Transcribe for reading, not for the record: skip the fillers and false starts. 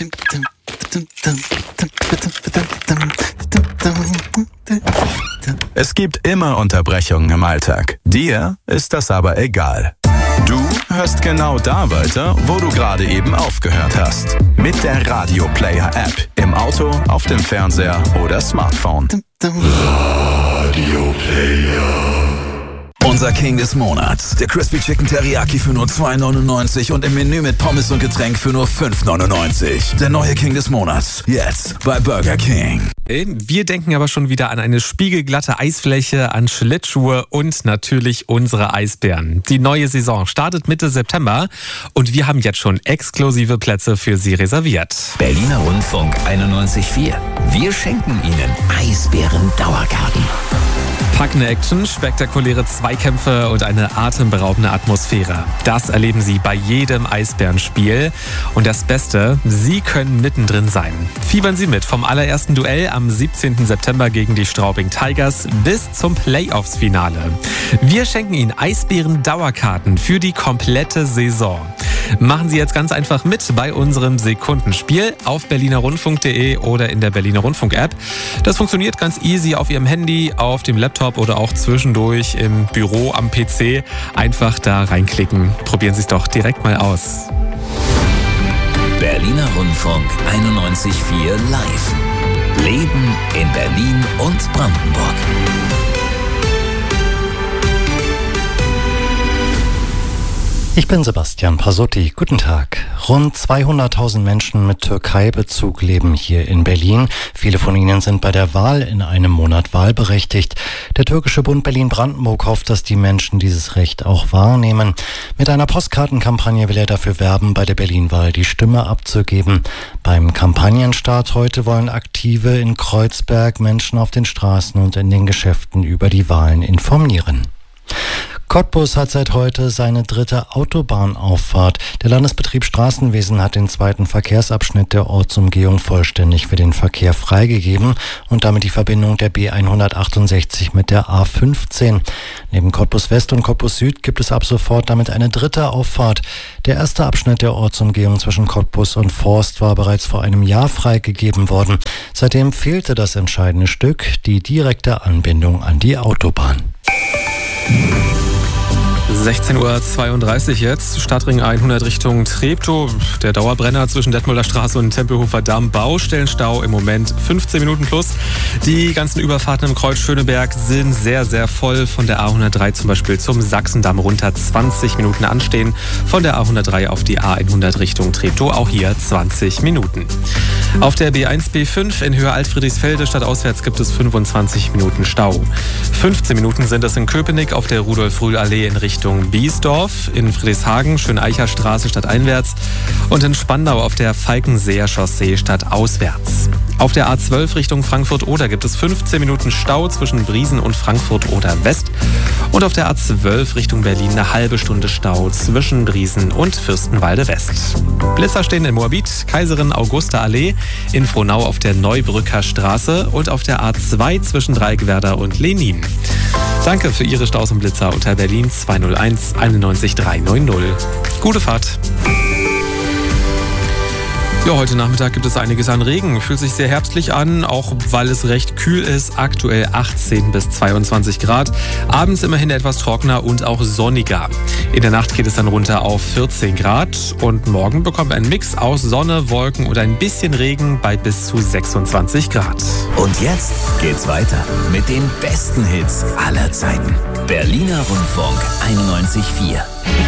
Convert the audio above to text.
Es gibt immer Unterbrechungen im Alltag. Dir ist das aber egal. Du hörst genau da weiter, wo du gerade eben aufgehört hast. Mit der Radio Player App. Im Auto, auf dem Fernseher oder Smartphone. Radio Player. Unser King des Monats. Der Crispy Chicken Teriyaki für nur $2,99 und im Menü mit Pommes und Getränk für nur $5,99. Der neue King des Monats. Jetzt bei Burger King. Wir denken aber schon wieder an eine spiegelglatte Eisfläche, an Schlittschuhe und natürlich unsere Eisbären. Die neue Saison startet Mitte September und wir haben jetzt schon exklusive Plätze für Sie reserviert. Berliner Rundfunk 91.4. Wir schenken Ihnen Eisbären-Dauerkarten. Packende Action, spektakuläre Zweikämpfe und eine atemberaubende Atmosphäre. Das erleben Sie bei jedem Eisbärenspiel. Und das Beste, Sie können mittendrin sein. Fiebern Sie mit vom allerersten Duell am 17. September gegen die Straubing Tigers bis zum Playoffs-Finale. Wir schenken Ihnen Eisbären-Dauerkarten für die komplette Saison. Machen Sie jetzt ganz einfach mit bei unserem Sekundenspiel auf berlinerrundfunk.de oder in der Berliner Rundfunk-App. Das funktioniert ganz easy auf Ihrem Handy, auf dem Laptop oder auch zwischendurch im Büro am PC. Einfach da reinklicken. Probieren Sie es doch direkt mal aus. Berliner Rundfunk 91.4 live. Leben in Berlin und Brandenburg. Ich bin Sebastian Pasotti. Guten Tag. Rund 200.000 Menschen mit Türkei-Bezug leben hier in Berlin. Viele von ihnen sind bei der Wahl in einem Monat wahlberechtigt. Der türkische Bund Berlin-Brandenburg hofft, dass die Menschen dieses Recht auch wahrnehmen. Mit einer Postkartenkampagne will er dafür werben, bei der Berlin-Wahl die Stimme abzugeben. Beim Kampagnenstart heute wollen Aktive in Kreuzberg Menschen auf den Straßen und in den Geschäften über die Wahlen informieren. Cottbus hat seit heute seine 3. Autobahnauffahrt. Der Landesbetrieb Straßenwesen hat den 2. Verkehrsabschnitt der Ortsumgehung vollständig für den Verkehr freigegeben und damit die Verbindung der B168 mit der A15. Neben Cottbus West und Cottbus Süd gibt es ab sofort damit eine 3. Auffahrt. Der erste Abschnitt der Ortsumgehung zwischen Cottbus und Forst war bereits vor einem Jahr freigegeben worden. Seitdem fehlte das entscheidende Stück, die direkte Anbindung an die Autobahn. 16:32 Uhr jetzt, Stadtring 100 Richtung Treptow. Der Dauerbrenner zwischen Detmolder Straße und Tempelhofer Damm. Baustellenstau im Moment 15 Minuten plus. Die ganzen Überfahrten im Kreuz Schöneberg sind sehr, sehr voll. Von der A103 zum Beispiel zum Sachsendamm runter 20 Minuten anstehen. Von der A103 auf die A100 Richtung Treptow auch hier 20 Minuten. Auf der B1, B5 in Höhe Alt-Friedrichsfelde stadtauswärts gibt es 25 Minuten Stau. 15 Minuten sind es in Köpenick auf der Rudolf-Rühl-Allee in Richtung Biesdorf, in Friedrichshagen Schöneicher-Straße stadteinwärts und in Spandau auf der Falkenseer Chaussee stadtauswärts. Auf der A12 Richtung Frankfurt-Oder gibt es 15 Minuten Stau zwischen Briesen und Frankfurt-Oder West und auf der A12 Richtung Berlin eine halbe Stunde Stau zwischen Briesen und Fürstenwalde West. Blitzer stehen in Moabit, Kaiserin-Augusta-Allee, in Frohnau auf der Neubrücker Straße und auf der A2 zwischen Dreieckwerder und Lenin. Danke für Ihre Staus und Blitzer unter Berlin 201 91 390. Gute Fahrt. Ja, heute Nachmittag gibt es einiges an Regen. Fühlt sich sehr herbstlich an, auch weil es recht kühl ist. Aktuell 18 bis 22 Grad. Abends immerhin etwas trockener und auch sonniger. In der Nacht geht es dann runter auf 14 Grad. Und morgen bekommt ein Mix aus Sonne, Wolken und ein bisschen Regen bei bis zu 26 Grad. Und jetzt geht's weiter mit den besten Hits aller Zeiten. Berliner Rundfunk 91.4.